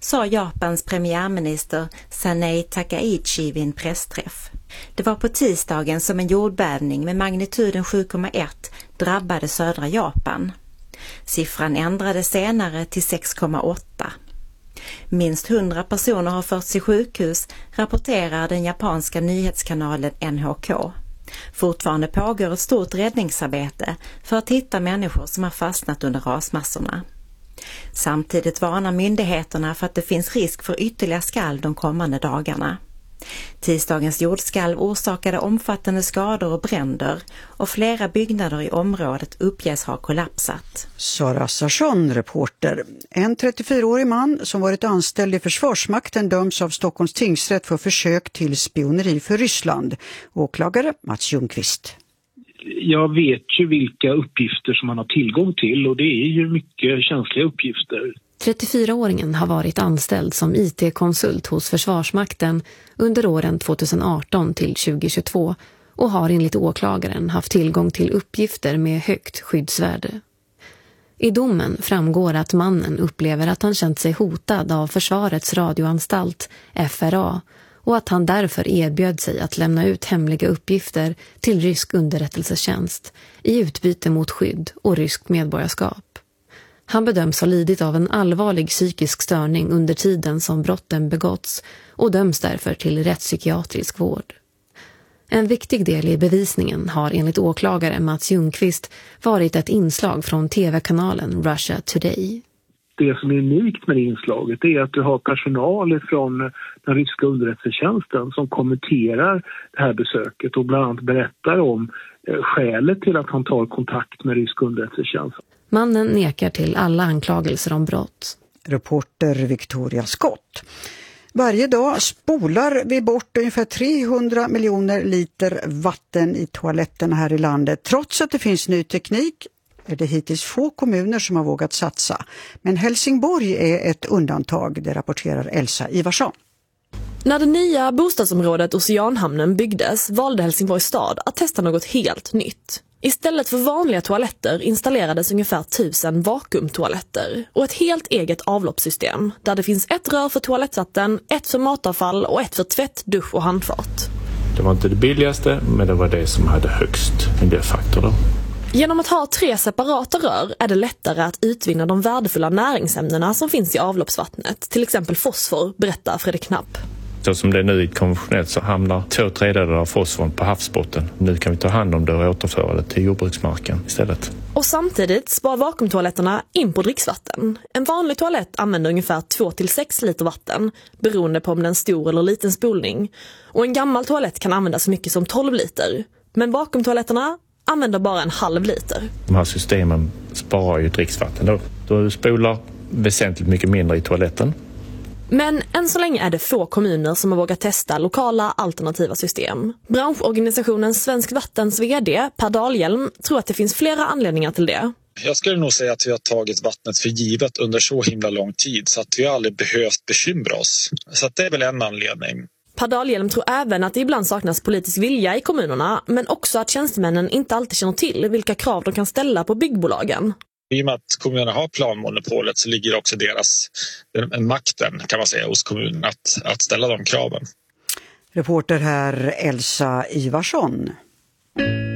sa Japans premiärminister Sanei Takaichi vid en pressträff. Det var på tisdagen som en jordbävning med magnituden 7,1 drabbade södra Japan. Siffran ändrades senare till 6,8. Minst 100 personer har förts till sjukhus, rapporterar den japanska nyhetskanalen NHK. Fortfarande pågår ett stort räddningsarbete för att hitta människor som har fastnat under rasmassorna. Samtidigt varnar myndigheterna för att det finns risk för ytterligare skalv de kommande dagarna. Tisdagens jordskalv orsakade omfattande skador och bränder och flera byggnader i området uppges ha kollapsat. Sara Sarsson, reporter. En 34-årig man som varit anställd i Försvarsmakten döms av Stockholms tingsrätt för försök till spioneri för Ryssland. Åklagare Mats Ljungqvist. Jag vet ju vilka uppgifter som man har tillgång till och det är ju mycket känsliga uppgifter. 34-åringen har varit anställd som IT-konsult hos Försvarsmakten under åren 2018 till 2022 och har enligt åklagaren haft tillgång till uppgifter med högt skyddsvärde. I domen framgår att mannen upplever att han känt sig hotad av Försvarets radioanstalt, FRA, och att han därför erbjöd sig att lämna ut hemliga uppgifter till rysk underrättelsetjänst i utbyte mot skydd och ryskt medborgarskap. Han bedöms ha lidit av en allvarlig psykisk störning under tiden som brotten begåtts och döms därför till rättspsykiatrisk vård. En viktig del i bevisningen har enligt åklagare Mats Ljungqvist varit ett inslag från tv-kanalen Russia Today. Det som är unikt med det inslaget är att du har personal från den ryska underrättelsetjänsten som kommenterar det här besöket och bland annat berättar om skälet till att han tar kontakt med rysk underrättelsetjänst. Mannen nekar till alla anklagelser om brott. Reporter Victoria Scott. Varje dag spolar vi bort ungefär 300 miljoner liter vatten i toaletterna här i landet. Trots att det finns ny teknik är det hittills få kommuner som har vågat satsa. Men Helsingborg är ett undantag, det rapporterar Elsa Ivarsson. När det nya bostadsområdet Oceanhamnen byggdes valde Helsingborgs stad att testa något helt nytt. Istället för vanliga toaletter installerades ungefär 1000 vakuumtoaletter och ett helt eget avloppssystem där det finns ett rör för toalettvatten, ett för matavfall och ett för tvätt, dusch och handfat. Det var inte det billigaste, men det var det som hade högst miljöfaktor då. Genom att ha 3 separata rör är det lättare att utvinna de värdefulla näringsämnena som finns i avloppsvattnet, till exempel fosfor, berättar Fredrik Knapp. Så som det är nu i konventionellt så hamnar 2/3 av fosforn på havsbotten. Nu kan vi ta hand om det och återföra det till jordbruksmarken istället. Och samtidigt sparar vakuumtoaletterna in på dricksvatten. En vanlig toalett använder ungefär 2-6 liter vatten, beroende på om det är en stor eller liten spolning. Och en gammal toalett kan använda så mycket som 12 liter. Men vakuumtoaletterna använder bara en halv liter. De här systemen sparar ju dricksvatten då. Du spolar väsentligt mycket mindre i toaletten. Men än så länge är det få kommuner som har vågat testa lokala alternativa system. Branschorganisationen Svensk Vattens vd Per Dahlhjelm tror att det finns flera anledningar till det. Jag skulle nog säga att vi har tagit vattnet för givet under så himla lång tid så att vi aldrig behövt bekymra oss. Så att det är väl en anledning. Per Dahlhjelm tror även att det ibland saknas politisk vilja i kommunerna, men också att tjänstemännen inte alltid känner till vilka krav de kan ställa på byggbolagen. I och med att kommunerna har planmonopolet så ligger också deras makten, kan man säga, hos kommunen att ställa de kraven. Reporter här Elsa Ivarsson.